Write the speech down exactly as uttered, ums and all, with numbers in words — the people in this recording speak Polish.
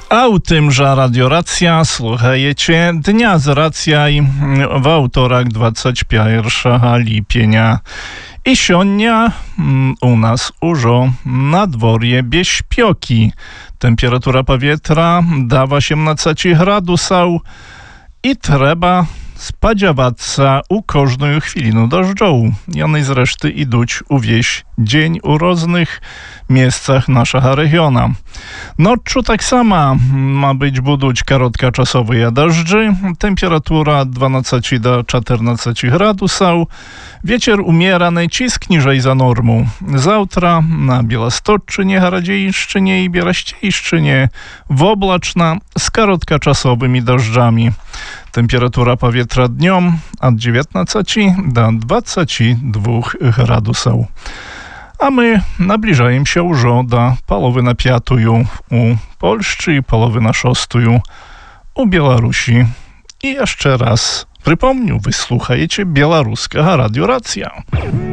A u tymże Radioracja słuchajcie Dnia z Racjaj w autorach dwadzieścia pierwszego lipienia. I sionia u nas użo na dworje bez śpioki. Temperatura powietrza dawa osiemnaście gradusów i trzeba spodziewać się u każdej chwili no deszczu. I one zresztą iduć u wieś dzień u różnych miejscach naszego regionu. Noczu tak sama ma być buduć krótkoczasowe deszczy. Temperatura dwanaście do czternastu gradusów. Wieczór umiera najcisk niżej za normą. Zawtra na Białostoczczynie, Radziejszczynie i Bielaściejszczynie woblaczna z krótkoczasowymi deszczami. Temperatura powietrza dniem od dziewiętnastu do dwudziestu dwóch gradusów. A my nabliżajem się już do połowy na piątую u Polszczy i połowy na szóstую u Białorusi. I jeszcze raz przypomnę, wysłuchajcie białoruskiego Radioracja.